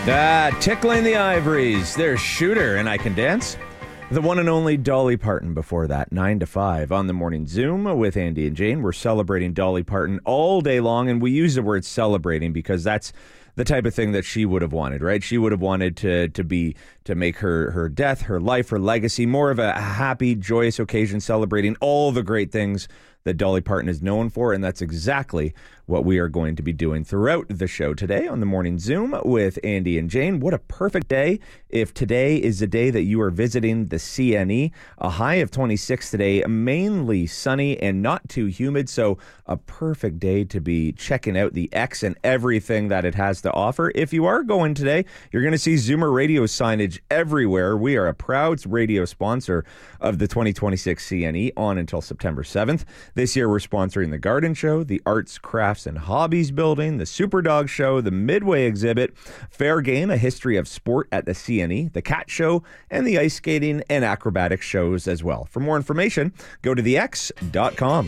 Tickling the Ivories. There's Shooter, and I Can Dance. The one and only Dolly Parton before that, 9 to 5 on the Morning Zoom with Andy and Jane. We're celebrating Dolly Parton all day long, and we use the word celebrating because that's the type of thing that she would have wanted, right? She would have wanted to make her death, her life, her legacy more of a happy, joyous occasion celebrating all the great things that Dolly Parton is known for, and that's exactly what we are going to be doing throughout the show today on the Morning Zoom with Andy and Jane. What a perfect day if today is the day that you are visiting the CNE. A high of 26 today, mainly sunny and not too humid, so a perfect day to be checking out the X and everything that it has to offer. If you are going today, you're going to see Zoomer Radio signage everywhere. We are a proud radio sponsor of the 2026 CNE on until September 7th. This year, we're sponsoring the Garden Show, the Arts, Crafts, and Hobbies Building, the Superdog Show, the Midway Exhibit, Fair Game, a history of sport at the CNE, the Cat Show, and the ice skating and acrobatic shows as well. For more information, go to thex.com.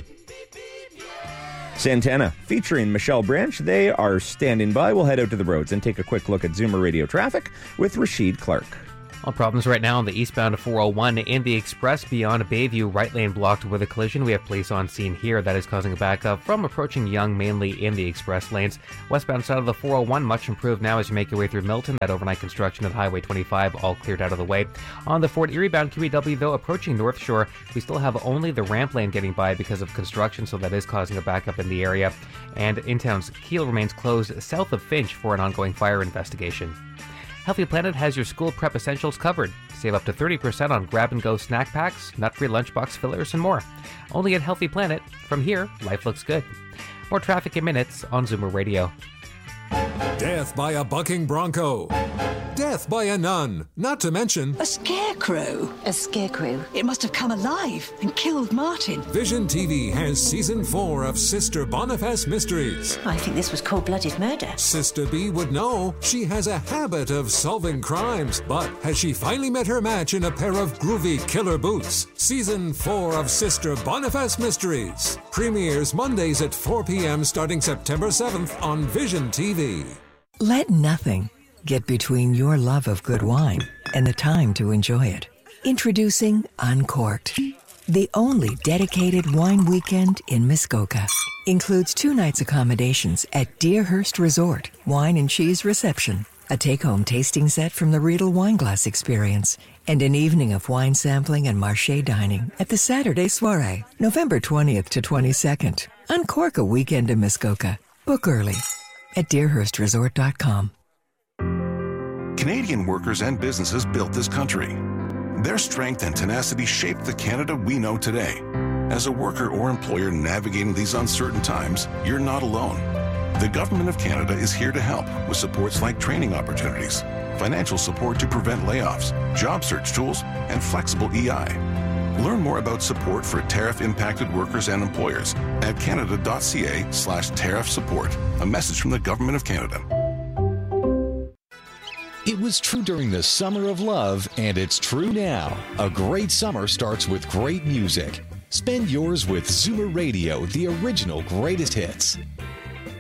Santana, featuring Michelle Branch, they are standing by. We'll head out to the roads and take a quick look at Zoomer Radio traffic with Rashid Clark. All problems right now on the eastbound 401 and the express beyond Bayview, right lane blocked with a collision. We have police on scene here. That is causing a backup from approaching Yonge, mainly in the express lanes. Westbound side of the 401, much improved now as you make your way through Milton. That overnight construction of Highway 25 all cleared out of the way. On the Fort Erie bound QEW, though, approaching North Shore, we still have only the ramp lane getting by because of construction, so that is causing a backup in the area. And in town's Kiel remains closed south of Finch for an ongoing fire investigation. Healthy Planet has your school prep essentials covered. Save up to 30% on grab-and-go snack packs, nut-free lunchbox fillers, and more. Only at Healthy Planet. From here, life looks good. More traffic in minutes on Zoomer Radio. Death by a bucking bronco. Death by a nun. Not to mention... a scarecrow. A scarecrow. It must have come alive and killed Martin. Vision TV has Season 4 of Sister Boniface Mysteries. I think this was cold-blooded murder. Sister B would know. She has a habit of solving crimes. But has she finally met her match in a pair of groovy killer boots? Season 4 of Sister Boniface Mysteries. Premieres Mondays at 4 p.m. starting September 7th on Vision TV. Let nothing get between your love of good wine and the time to enjoy it. Introducing Uncorked, the only dedicated wine weekend in Muskoka. Includes 2 nights accommodations at Deerhurst Resort, wine and cheese reception, a take-home tasting set from the Riedel Wineglass Experience, and an evening of wine sampling and marché dining at the Saturday Soirée, November 20th to 22nd. Uncork a weekend in Muskoka. Book early at deerhurstresort.com. Canadian workers and businesses built this country. Their strength and tenacity shaped the Canada we know today. As a worker or employer navigating these uncertain times, you're not alone. The Government of Canada is here to help with supports like training opportunities, financial support to prevent layoffs, job search tools, and flexible EI. Learn more about support for tariff-impacted workers and employers at canada.ca/tariff support. A message from the Government of Canada. It was true during the summer of love, and it's true now. A great summer starts with great music. Spend yours with Zoomer Radio, the original greatest hits.